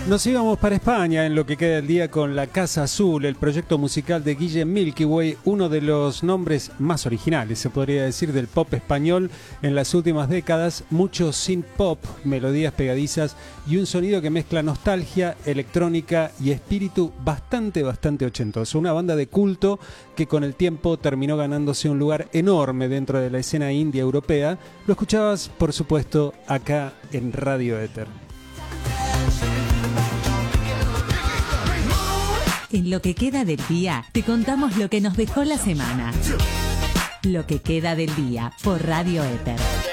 Nos íbamos para España en lo que queda del día con La Casa Azul, el proyecto musical de Guille Milky Way, uno de los nombres más originales, se podría decir, del pop español en las últimas décadas. Mucho synth pop, melodías pegadizas y un sonido que mezcla nostalgia, electrónica y espíritu bastante ochentoso. Una banda de culto que con el tiempo terminó ganándose un lugar enorme dentro de la escena indie europea. Lo escuchabas, por supuesto, acá en Radio Éter. En lo que queda del día, te contamos lo que nos dejó la semana. Lo que queda del día por Radio Éter.